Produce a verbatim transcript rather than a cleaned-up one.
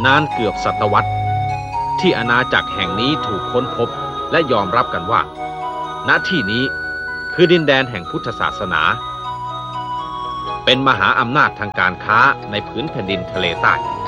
นานเกือบศตวรรษที่อาณาจักรแห่งนี้ถูกค้นพบและยอมรับกันว่าณที่นี้คือดินแดนแห่งพุทธศาสนาเป็นมหาอำนาจทางการค้าในผืนแผ่นดินทะเลใต้